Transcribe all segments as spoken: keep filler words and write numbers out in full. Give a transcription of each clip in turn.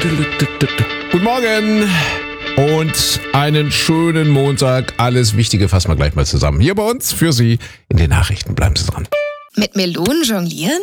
Guten Morgen und einen schönen Montag. Alles Wichtige fassen wir gleich mal zusammen. Hier bei uns für Sie in den Nachrichten. Bleiben Sie dran. Mit Melonen jonglieren?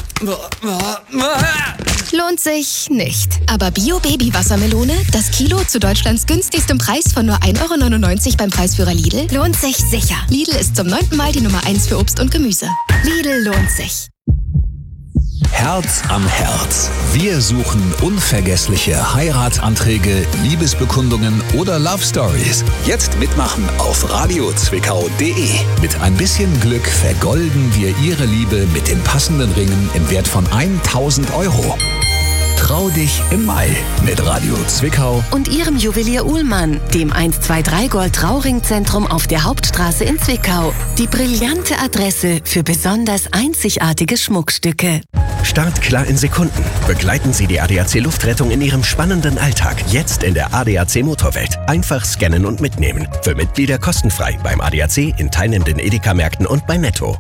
Lohnt sich nicht. Aber Bio-Baby-Wassermelone, das Kilo zu Deutschlands günstigstem Preis von nur ein Euro neunundneunzig beim Preisführer Lidl, lohnt sich sicher. Lidl ist zum neunten Mal die Nummer eins für Obst und Gemüse. Lidl lohnt sich. Herz am Herz. Wir suchen unvergessliche Heiratsanträge, Liebesbekundungen oder Love Stories. Jetzt mitmachen auf radio zwickau punkt de. Mit ein bisschen Glück vergolden wir Ihre Liebe mit den passenden Ringen im Wert von tausend Euro. Trau dich im Mai mit Radio Zwickau und Ihrem Juwelier Uhlmann, dem eins zwei drei Gold Trauringzentrum auf der Hauptstraße in Zwickau. Die brillante Adresse für besonders einzigartige Schmuckstücke. Startklar in Sekunden. Begleiten Sie die A D A C Luftrettung in Ihrem spannenden Alltag. Jetzt in der A D A C Motorwelt. Einfach scannen und mitnehmen. Für Mitglieder kostenfrei beim A D A C, in teilnehmenden Edeka-Märkten und bei Netto.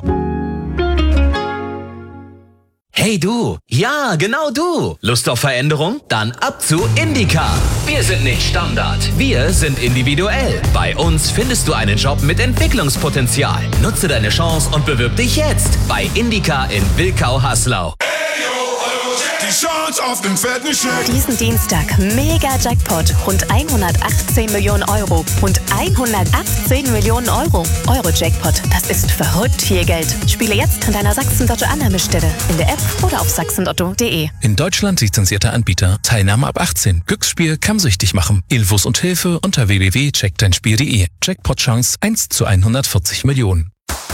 Hey du, ja, genau du. Lust auf Veränderung? Dann ab zu Indica. Wir sind nicht Standard, wir sind individuell. Bei uns findest du einen Job mit Entwicklungspotenzial. Nutze deine Chance und bewirb dich jetzt bei Indica in Wilkau-Haslau. Die Chance auf den fetten Scheck. Diesen Dienstag Mega Jackpot. Rund hundertachtzehn Millionen Euro. Rund hundertachtzehn Millionen Euro. Euro-Jackpot. Das ist verrückt viel Geld. Spiele jetzt an deiner Sachsen-Lotto-Annahmestelle. In der App oder auf sachsen lotto punkt de. In Deutschland lizenzierter Anbieter. Teilnahme ab achtzehn. Glücksspiel kann süchtig machen. Infos und Hilfe unter w w w punkt check dein spiel punkt de. Jackpot-Chance eins zu hundertvierzig Millionen.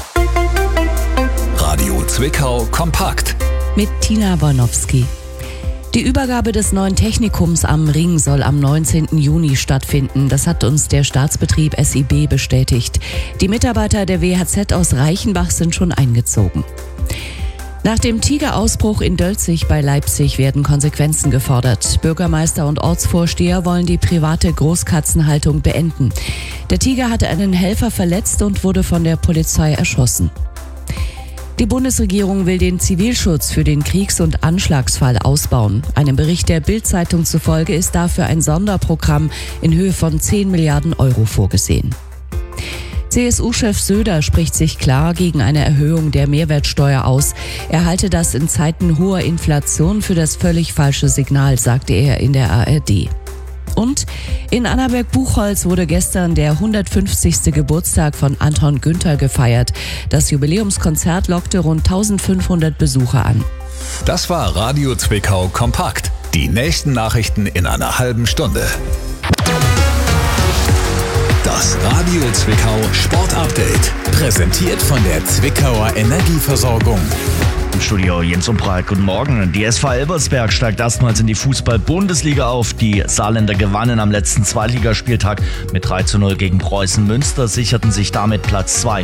Radio Zwickau kompakt. Mit Tina Bornowski. Die Übergabe des neuen Technikums am Ring soll am neunzehnten Juni stattfinden. Das hat uns der Staatsbetrieb S I B bestätigt. Die Mitarbeiter der W H Z aus Reichenbach sind schon eingezogen. Nach dem Tigerausbruch in Dölzig bei Leipzig werden Konsequenzen gefordert. Bürgermeister und Ortsvorsteher wollen die private Großkatzenhaltung beenden. Der Tiger hatte einen Helfer verletzt und wurde von der Polizei erschossen. Die Bundesregierung will den Zivilschutz für den Kriegs- und Anschlagsfall ausbauen. Einem Bericht der Bild-Zeitung zufolge ist dafür ein Sonderprogramm in Höhe von zehn Milliarden Euro vorgesehen. C S U-Chef Söder spricht sich klar gegen eine Erhöhung der Mehrwertsteuer aus. Er halte das in Zeiten hoher Inflation für das völlig falsche Signal, sagte er in der A R D. Und in Annaberg-Buchholz wurde gestern der hundertfünfzigste Geburtstag von Anton Günther gefeiert. Das Jubiläumskonzert lockte rund eintausendfünfhundert Besucher an. Das war Radio Zwickau kompakt. Die nächsten Nachrichten in einer halben Stunde. Das Radio Zwickau Sport Update. Präsentiert von der Zwickauer Energieversorgung. Im Studio Jens Umbreit, guten Morgen. Die S V Elbersberg steigt erstmals in die Fußball-Bundesliga auf. Die Saarländer gewannen am letzten Zweitligaspieltag mit drei zu null gegen Preußen Münster, sicherten sich damit Platz zwei.